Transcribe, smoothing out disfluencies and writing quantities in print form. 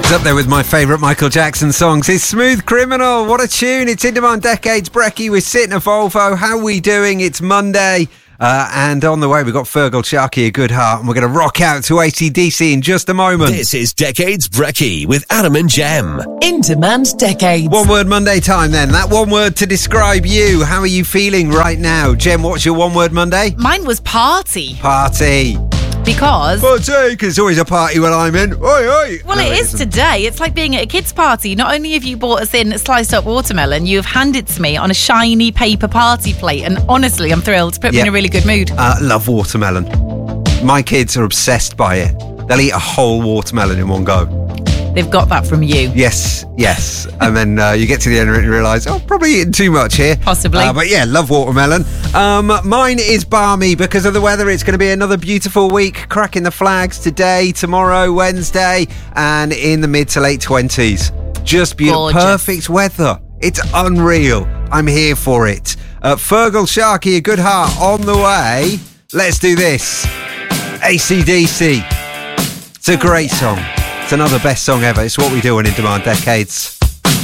It's up there with my favourite Michael Jackson songs. It's Smooth Criminal. What a tune. It's In Demand Decades. Brecky, we're sitting at Volvo. How are we doing? It's Monday. And on the way, we've got Fergal, Sharkey, A Good Heart, and we're going to rock out to AC/DC in just a moment. This is Decades Brecky with Adam and Jem. In Demand Decades. One word Monday time then. That one word to describe you. How are you feeling right now? Jem, what's your one word Monday? Mine was party. Party. Because... Party, because it's always a party when I'm in. Oi, oi. Well, it is today. It's like being at a kid's party. Not only have you brought us in sliced up watermelon, you have handed to me on a shiny paper party plate. And honestly, I'm thrilled. It's put me in a really good mood. Love watermelon. My kids are obsessed by it. They'll eat a whole watermelon in one go. They've got that from you. Yes. And then you get to the end of it and realise, probably eating too much here. Possibly. But yeah, love watermelon. Mine is balmy because of the weather. It's going to be another beautiful week. Cracking the flags today, tomorrow, Wednesday, and in the mid to late 20s. Just beautiful. Gorgeous. Perfect weather. It's unreal. I'm here for it. Fergal, Sharkey, A Good Heart on the way. Let's do this. AC/DC. It's a great song. It's another best song ever. It's what we do on In Demand Decades.